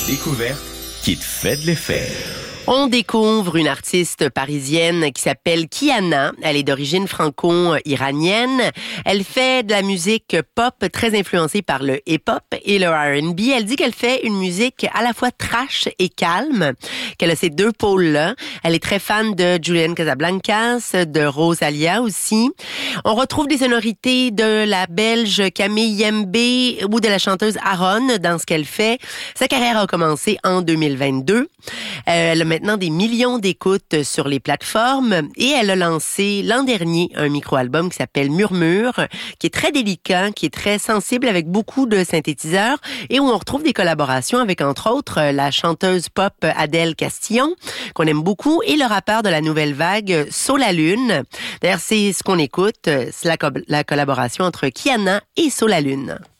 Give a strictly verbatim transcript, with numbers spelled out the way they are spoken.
découverte qui te fait de l'effet. On découvre une artiste parisienne qui s'appelle Kiana. Elle est d'origine franco-iranienne. Elle fait de la musique pop très influencée par le hip-hop et le R and B. Elle dit qu'elle fait une musique à la fois trash et calme, qu'elle a ces deux pôles-là. Elle est très fan de Julian Casablancas, de Rosalia aussi. On retrouve des sonorités de la Belge Camille Yembe ou de la chanteuse Aaron dans ce qu'elle fait. Sa carrière a commencé en deux mille vingt-deux. Euh, elle a maintenant des millions d'écoutes sur les plateformes et elle a lancé l'an dernier un micro-album qui s'appelle Murmure, qui est très délicat, qui est très sensible avec beaucoup de synthétiseurs et où on retrouve des collaborations avec entre autres la chanteuse pop Adèle Castillon, qu'on aime beaucoup, et le rappeur de la nouvelle vague Solalune. D'ailleurs, c'est ce qu'on écoute, c'est la, co- la collaboration entre Kiana et Solalune.